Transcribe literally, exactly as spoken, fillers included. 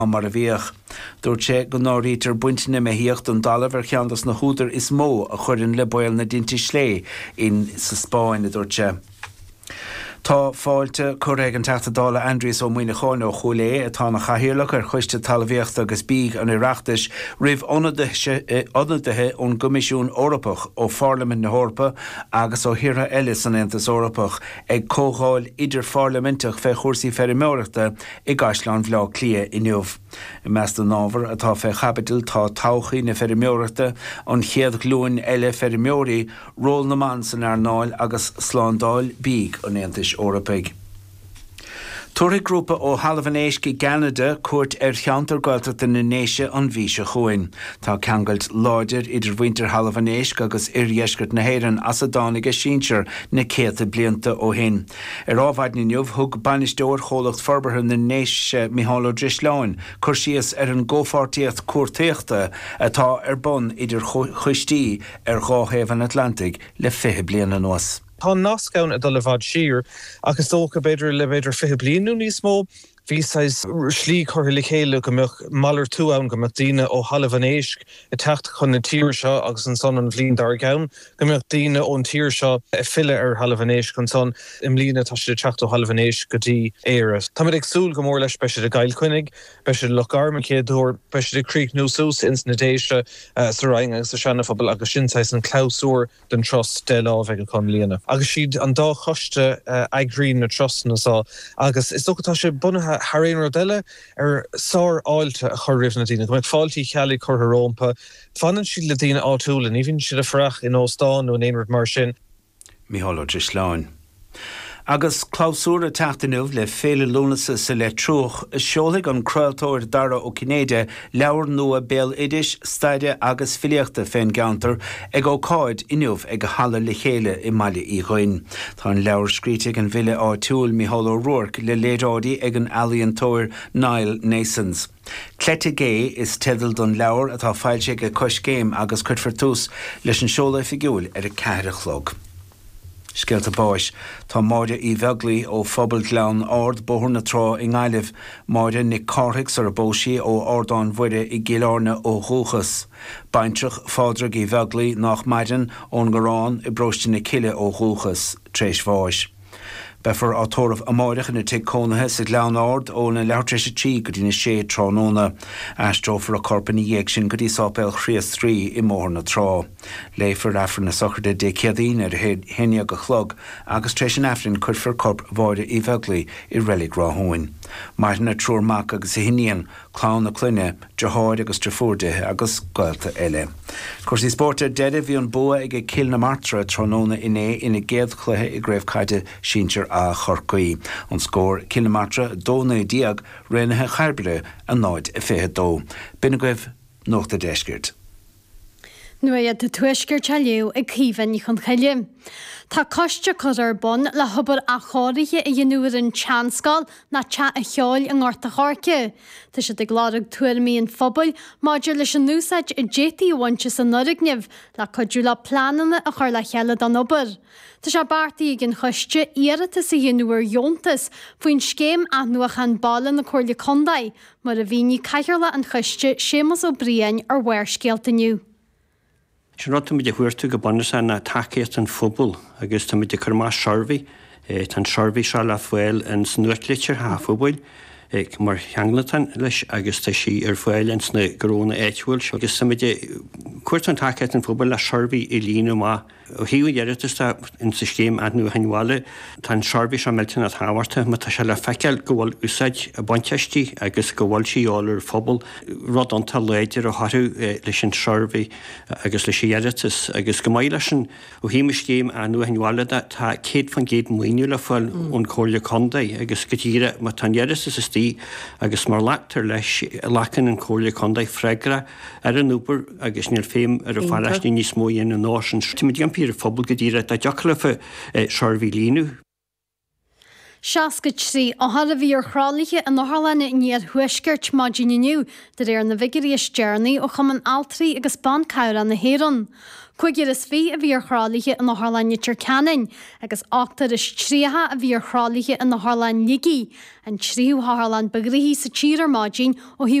mar a bhíoch. Dúirt sé go nóirítar buintine me híocht an dalabhar cheandas na húdar is mó a chuireann le buil na dinti slé in sa Spáin a dúirt sé. Tá fáilte churéig an teachtadála Andrews ó Muoine Cháin ó Chulé atá na chahirirlach ar chuiste talmhaíocht agus bíg an iireachtais rih ionadaithe ón Gomisiún Eorpach ó Pharlaiment na Hórpa agus ó Thíortha eile san Aontas Eorpach ag cógáil idir pharlamentach fe chósaí feirmeoireachta i Gcaisleán Bhlá Clia inniuh. I meas do nábhar atá fe chapital tá todhchaí na feirmeoireachta an chéad glúin eile feirmeoirí ról na man san Airnáil agus Slándáil bíg an Aontas Eorpaig. Tuaigh grúpa ó Halvanéisci Canada cuairt ar cheantar gailteachta na néise an bhíse chuin. Tá ceangailt láidir idir bhaintear Halvanéisc agus iríescart na héireann as a dánaige sínsir na céata blianta ó hin. Ar ábhaid na nniuh thug banisteoir cholacht forbartha na néise Micheál Ó Drisleáin chur síos ar an ggófartaíocht cuairteachta atá ar bun idir chuistí ar gháthhéamh Atlantic le fiche bliana nuas. Tá nascaun a dul le bhd siar agus dócha beidir le beidir fiche blianú níos mó. Bhísáis slí chuir le chéile go mbeadh mallar tú ann go mbeadh daoine ó Halvanéisc i teacht chun na tír seo agus an son an bhliain dar gceann go mbeadh daoine ón tír seo i file ar Halvanéisc an son im lína tá sé teacht ó Halvanéisc go dtí éire. Tá ag súil go mór leis beise de gail chuinnig, beise de Lochgarm chéadúir, beise de Críoch nó Sús ins na déise sa raing agus sa seanna phobal agus sinsáis an cláusúr den trust de láh ag chun líana. Agus siad an dá choiste agrín na trust na sá agus is dócha tá sé bunathe Haréin Rodella ar sár áilte a chur rih na dtíine. Go mbeadh fáiltí chealaí chur rompa. Fanann siad le daoine áitiúla, ní bhíonn siad a frach in Óstán nó in éonrad mar sin. Micheál Ó Drisleáin. Agus cláusúra teachtainmh le féle lúnasa sa le trúch is seoladh an craoltóir dara ó Cinéide leabhar nua béal idiis, staide agus filiochta féin geantar ag ó cáid inniuh ag hala le chéile i mbaile í ghoin. Tá an leabhar scríteigh an bhile áitiúil Micheál O'Rourke le léadáidí ag an ealaíontóir Niall Nasons. Clete Gay is tedal don leabhar atá fáilte ag cois céim agus cuirfar tús leis an seoladh figiúil ar a ceithre chlog. Scialta báis, tá máide í bheaglaí ó phobal gleann ard bóthar na trá i ngáilimh, máide Nick Carhicks ar a bóisí ó ardán mhuire i gcéileárna ó Dhúchas. Baintrach fádraigh í bheaglaí nach maidan ón Gharán i bróiste na Cille ó Dhúchas, tréis bháis. Befar átóramh amáideach na tig cónathe sa gleann ard ó na leabhartréise trí go dtí na sé tránóna. Aistrófar a corpa na dhéag sin go dtí sápéil chríos trí i mór na trá. Léifar afar na sochirde de ceadaín ar héine go chlog agus tréis an afrin cuirfar corp bháide í bheaglaí i relic ráthóin. Martin na trúrmach agus i hinian, clán na cluine, deáid agus trafúrde agus gailta eile. Cuirsí spórte deide bhí an bua ag cil na martra trónóna iné ina géad chluthe i gréibhcaide sínsir a chorcaí. An scór kilometra dóna diag rinathe charbide a náid a fé dó. Bina goibh nóchta deisgirt. Nuaad de tuisgur tealiú ag cíhan chun chaile. Tá coiste chud ar bun le hubar a cháirithe i dhéanúir an teanscáil na te a cheáil an gáirta cháirce. Tá sé ag gládag tuairmíon phobal maidir leis an núsáid i détaí bhainte san nurignemh le chuidú le plananna a chuir le cheile don obair. Tá sé bartaí ag an chuiste iarata sa dhéanúir jóntas faoin scéim athnuach an ballan na chuirla condaid mar a bhíní caithearla an chuiste sémas ó bríon ar bhair scéaltaniu. Sinráta muid a chuirtu go banasa na takeíocht an fóbal agus tá muid a chur más searbhí, tá searbhí se le fuil an snuirtlitir háfóbal ag mar cheanglatan leis agus tá sí ar fuil an sna gróna éithúil agus tá muid cuirt an takeíocht an fóbal le searbhí i líú má ó hiú dheirtasta in sa scéim adnú hainháile tá searbhí se meltain a táhairta má tá se le feiceil go bhfuil úsáid a bainteistí agus go bhfuil síálar fóbal rud an tal léidir ó hathú leis an searbhí agus leis dheirtas agus go maiile sin ó híime scéim adnú hainháile tá céad fan géad muoinú le fáil ón cóirla condaid agus go tíre má tá dheirtas is tí agus mar leachtar leis lechan an cóirla condaid freigra ar an núpar agus níor féim ar a fáileistí níos mó dhéana an náisisin. Tíimiid an pír phobal go dtíre a deachla fe searbhí línu. Seaca trí áthar a bhí ar chrálaithe an nachthlanna níiad thuisgeirt maidinniu de réir na Vigaríos Journey ó chuman altrií agus ban cabhra na Héireann. Cuigir is bhí a bhí ar chrálaithe an nachthlanne Tircanin, agus achtar is tríotha a bhí ar chrálaithe an nachthlann Ligí, an tríú Harlan begraí sa tír maidin ó